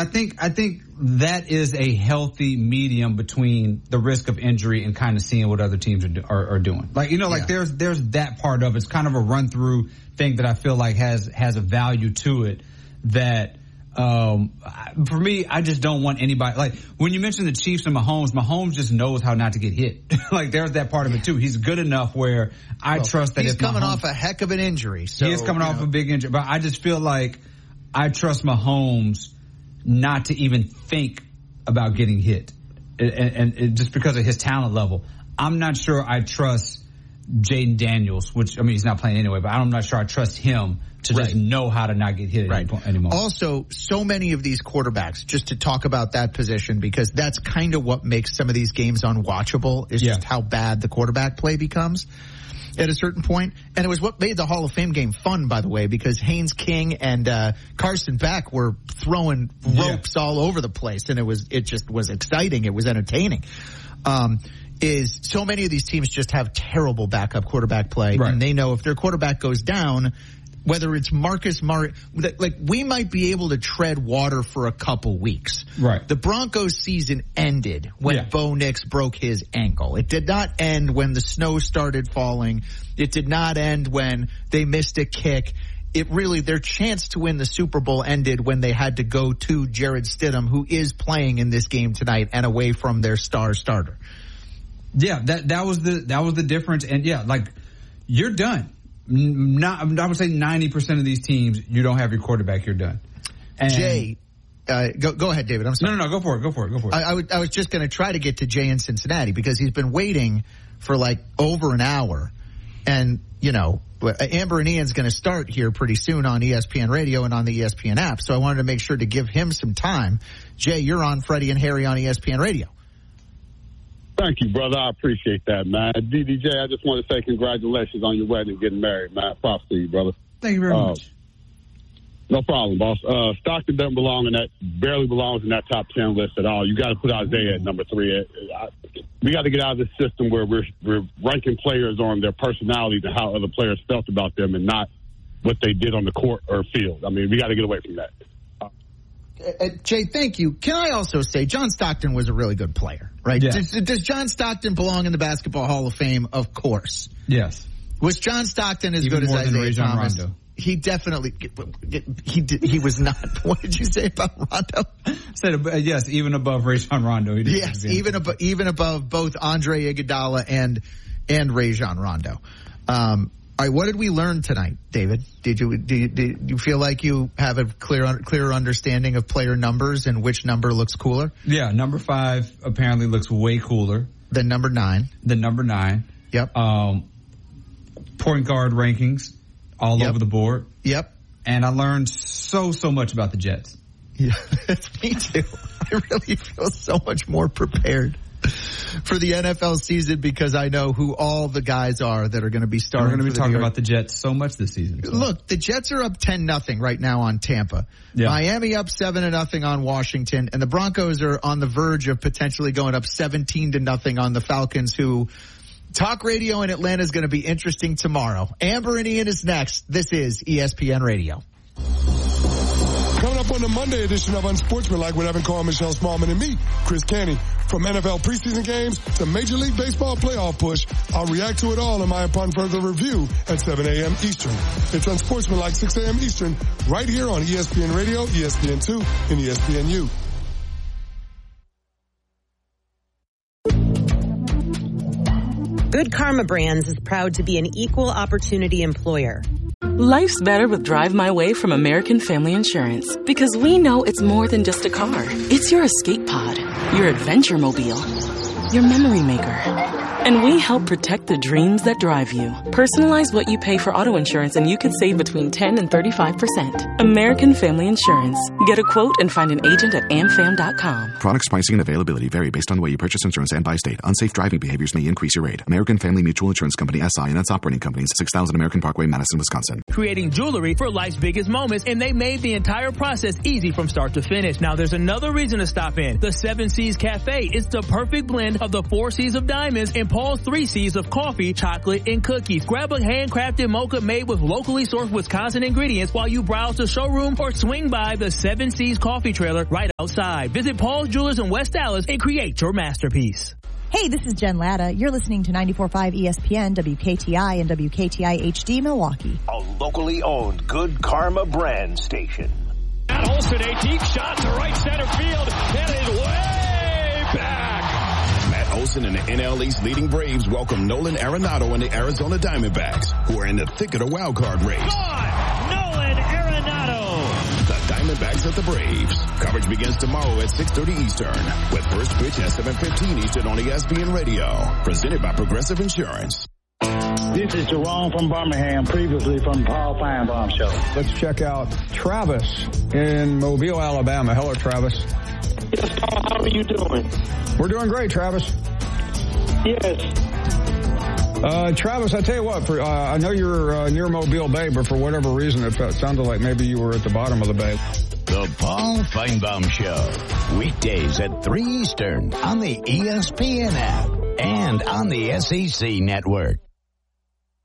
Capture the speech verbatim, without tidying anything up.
I think I think that is a healthy medium between the risk of injury and kind of seeing what other teams are do, are, are doing. Like you know, like yeah. there's there's that part of it. It's kind of a run through thing that I feel like has has a value to it. That um, for me, I just don't want anybody like when you mention the Chiefs and Mahomes. Mahomes just knows how not to get hit. Like there's that part of it too. He's good enough where I well, trust that he's if coming Mahomes, off a heck of an injury. So, he is coming off know. a big injury, but I just feel like I trust Mahomes not to even think about getting hit, and, and, and just because of his talent level. I'm not sure I trust Jaden Daniels, which I mean he's not playing anyway, but I'm not sure I trust him to right. just know how to not get hit right. anymore. Also, so many of these quarterbacks, just to talk about that position, because that's kind of what makes some of these games unwatchable, is yeah. just how bad the quarterback play becomes at a certain point. And it was what made the Hall of Fame game fun, by the way, because Haynes King and uh, Carson Beck were throwing ropes yeah. all over the place, and it was it just was exciting. It was entertaining. Um, is so many of these teams just have terrible backup quarterback play, right. and they know if their quarterback goes down, whether it's Marcus Mariota, like we might be able to tread water for a couple weeks. Right. The Broncos season ended when yeah. Bo Nix broke his ankle. It did not end when the snow started falling. It did not end when they missed a kick. It really, their chance to win the Super Bowl ended when they had to go to Jarrett Stidham, who is playing in this game tonight, and away from their star starter. Yeah, that that was the that was the difference. And yeah, like you're done. Not, I would say ninety percent of these teams, you don't have your quarterback, you're done. And Jay, uh, go go ahead, David. I'm sorry. No, no, no, go for it, go for it, go for it. I, I, would, I was just going to try to get to Jay in Cincinnati because he's been waiting for like over an hour. And, you know, Amber and Ian's going to start here pretty soon on E S P N Radio and on the E S P N app. So I wanted to make sure to give him some time. Jay, you're on Freddie and Harry on E S P N Radio. Thank you, brother. I appreciate that, man. D D J, I just want to say congratulations on your wedding and getting married, man. Props to you, brother. Thank you very uh, much. No problem, boss. Uh, Stockton doesn't belong in that, barely belongs in that top ten list at all. You got to put Isaiah at number three. I, we got to get out of this system where we're, we're ranking players on their personalities and how other players felt about them and not what they did on the court or field. I mean, we got to get away from that. Uh, Jay, thank you. Can I also say John Stockton was a really good player, right? Yes. Does, does John Stockton belong in the Basketball Hall of Fame? Of course. Yes. Was John Stockton as Even good as Isaiah Thomas? Rondo. He definitely he did, he was not. What did you say about Rondo? I said uh, yes, even above Rajon Rondo. He yes, even above even above both Andre Iguodala and and Rajon Rondo. Um, all right, what did we learn tonight, David? Did you did you, did you feel like you have a clear clearer understanding of player numbers and which number looks cooler? Yeah, number five apparently looks way cooler than number nine. Than number nine. Yep. Um, point guard rankings all yep. over the board. Yep. And I learned so so much about the Jets. Yeah, me too. I really feel so much more prepared for the N F L season because I know who all the guys are that are going to be starting. We're going to be talking about the Jets so much this season. So. Look, the Jets are up ten nothing right now on Tampa. Yeah. Miami up seven to nothing on Washington, and the Broncos are on the verge of potentially going up seventeen to nothing on the Falcons, who talk radio in Atlanta is going to be interesting tomorrow. Amber and Ian is next. This is E S P N Radio. Coming up on the Monday edition of Unsportsmanlike with Evan Carr, Michelle Smallman, and me, Chris Canty. From N F L preseason games to Major League Baseball playoff push, I'll react to it all in my upon further review at seven a.m. Eastern. It's Unsportsmanlike, six a.m. Eastern, right here on E S P N Radio, E S P N two, and E S P N U. Good Karma Brands is proud to be an equal opportunity employer. Life's better with Drive My Way from American Family Insurance because we know it's more than just a car. It's your escape pod, your adventure mobile, your memory maker. And we help protect the dreams that drive you. Personalize what you pay for auto insurance and you could save between ten and thirty-five percent. American Family Insurance. Get a quote and find an agent at am fam dot com. Products, pricing, and availability vary based on the way you purchase insurance and by state. Unsafe driving behaviors may increase your rate. American Family Mutual Insurance Company, S I and its operating companies, six thousand American Parkway, Madison, Wisconsin. Creating jewelry for life's biggest moments, and they made the entire process easy from start to finish. Now there's another reason to stop in. The Seven Seas Cafe is the perfect blend of the four C's of diamonds and Paul's three C's of coffee, chocolate, and cookies. Grab a handcrafted mocha made with locally sourced Wisconsin ingredients while you browse the showroom or swing by the Seven C's coffee trailer right outside. Visit Paul's Jewelers in West Dallas and create your masterpiece. Hey, this is Jen Latta. You're listening to ninety-four point five E S P N, W K T I, and W K T I H D Milwaukee. A locally owned Good Karma brand station. Matt Olson, a deep shot to right center field. That is way back. Matt Olson and the N L East leading Braves welcome Nolan Arenado and the Arizona Diamondbacks, who are in the thick of the wild card race. Gone! Nolan Arenado! The Diamondbacks at the Braves. Coverage begins tomorrow at six thirty Eastern, with first pitch at seven fifteen Eastern on E S P N Radio. Presented by Progressive Insurance. This is Jerome from Birmingham, previously from the Paul Feinbaum Show. Let's check out Travis in Mobile, Alabama. Hello, Travis. Yes, Paul, how are you doing? We're doing great, Travis. Yes. Uh, Travis, I tell you what, for, uh, I know you're uh, near Mobile Bay, but for whatever reason, it felt, sounded like maybe you were at the bottom of the bay. The Paul Feinbaum Show, weekdays at three Eastern on the E S P N app and on the S E C network.